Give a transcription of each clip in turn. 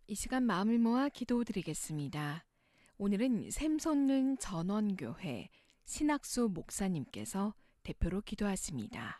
이 시간 마음을 모아 기도드리겠습니다. 오늘은 샘솟는 전원교회 신학수 목사님께서 대표로 기도하십니다.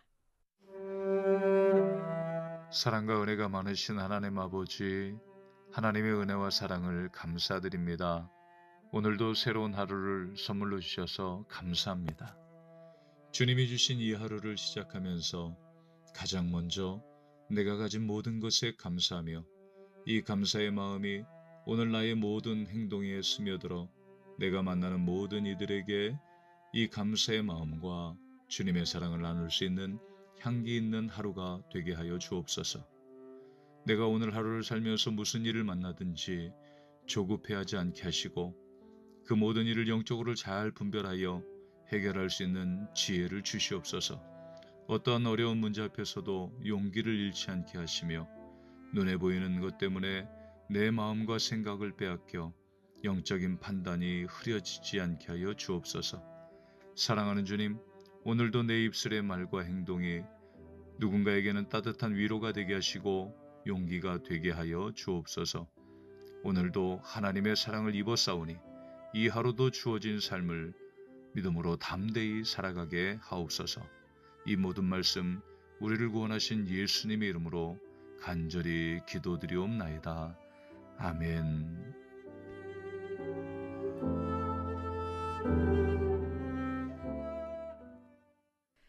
사랑과 은혜가 많으신 하나님 아버지, 하나님의 은혜와 사랑을 감사드립니다. 오늘도 새로운 하루를 선물로 주셔서 감사합니다. 주님이 주신 이 하루를 시작하면서 가장 먼저 내가 가진 모든 것에 감사하며 이 감사의 마음이 오늘 나의 모든 행동에 스며들어 내가 만나는 모든 이들에게 이 감사의 마음과 주님의 사랑을 나눌 수 있는 향기 있는 하루가 되게 하여 주옵소서. 내가 오늘 하루를 살면서 무슨 일을 만나든지 조급해하지 않게 하시고 그 모든 일을 영적으로 잘 분별하여 해결할 수 있는 지혜를 주시옵소서. 어떠한 어려운 문제 앞에서도 용기를 잃지 않게 하시며 눈에 보이는 것 때문에 내 마음과 생각을 빼앗겨 영적인 판단이 흐려지지 않게 하여 주옵소서. 사랑하는 주님, 오늘도 내 입술의 말과 행동이 누군가에게는 따뜻한 위로가 되게 하시고 용기가 되게 하여 주옵소서. 오늘도 하나님의 사랑을 입어싸우니 이 하루도 주어진 삶을 믿음으로 담대히 살아가게 하옵소서. 이 모든 말씀 우리를 구원하신 예수님의 이름으로 간절히 기도드리옵나이다. 아멘.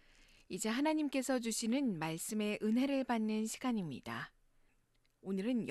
이제 하나님께서 주시는 말씀의 은혜를 받는 시간입니다. 오늘은